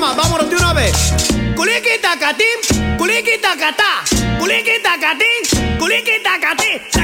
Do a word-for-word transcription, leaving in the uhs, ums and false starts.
más, vámonos de una vez. Culiqui tacatín, culiqui tacatá, culiqui tacatín, culiqui tacatí.